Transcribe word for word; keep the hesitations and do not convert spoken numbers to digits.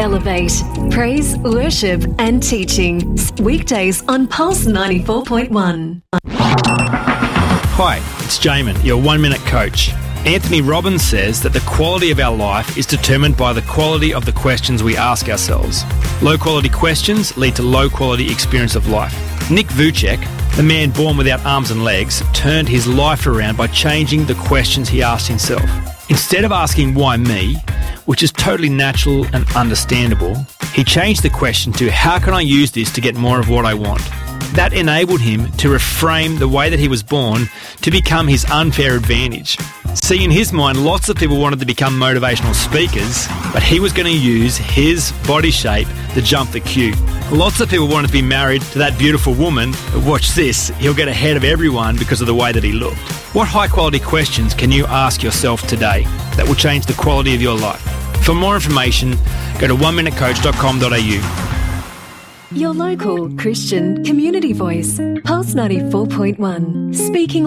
Elevate. Praise, worship and teaching. Weekdays on Pulse ninety-four point one. Hi, it's Jamin, your one-minute coach. Anthony Robbins says that the quality of our life is determined by the quality of the questions we ask ourselves. Low-quality questions lead to low-quality experience of life. Nick Vujicic, the man born without arms and legs, turned his life around by changing the questions he asked himself. Instead of asking why me, which is totally natural and understandable, he changed the question to how can I use this to get more of what I want? That enabled him to reframe the way that he was born to become his unfair advantage. See, in his mind, lots of people wanted to become motivational speakers, but he was going to use his body shape to jump the queue. Lots of people wanted to be married to that beautiful woman, but watch this, he'll get ahead of everyone because of the way that he looked. What high-quality questions can you ask yourself today that will change the quality of your life? For more information, go to one minute coach dot com dot a u. Your local Christian community voice, Pulse ninety-four point one, speaking